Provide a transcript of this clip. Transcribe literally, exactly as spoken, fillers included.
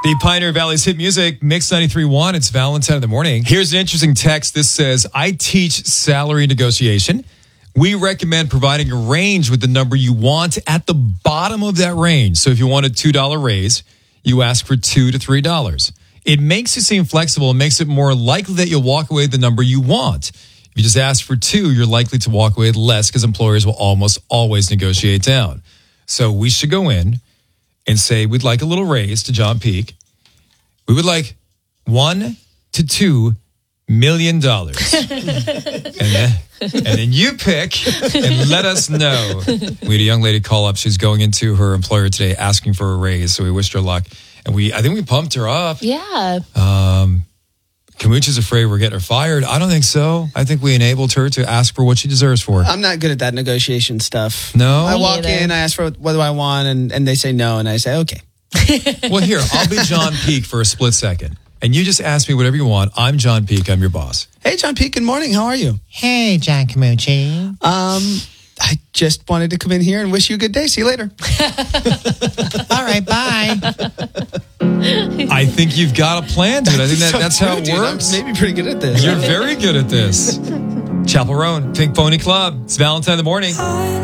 The Pioneer Valley's hit music, Mix ninety-three point one. It's Valentine in the morning. Here's an interesting text. This says, I teach salary negotiation. We recommend providing a range with the number you want at the bottom of that range. So if you want a two dollar raise, you ask for two to three dollars. It makes it seem flexible and makes it more likely that you'll walk away with the number you want. If you just ask for two, you're likely to walk away with less because employers will almost always negotiate down. So we should go in and say, we'd like a little raise to John Peak. We would like one to two million dollars. and, then, and then you pick and let us know. We had a young lady call up. She's going into her employer today asking for a raise. So we wished her luck. And we, I think we pumped her up. Yeah. Um, Kamuch is afraid we're getting her fired. I don't think so. I think we enabled her to ask for what she deserves for. I'm not good at that negotiation stuff. No? I Me walk either. in, I ask for what do I want, and, and they say no, and I say, okay. Well, here, I'll be John Peak for a split second. And you just ask me whatever you want. I'm John Peak. I'm your boss. Hey, John Peak, good morning. How are you? Hey, John Camucci. Um, I just wanted to come in here and wish you a good day. See you later. All right, bye. I think you've got a plan, dude. I think that, So that's how good, it dude. works. I'm maybe pretty good at this. You're very good at this. Chapel Roan, Pink Pony Club. It's Valentine in the morning.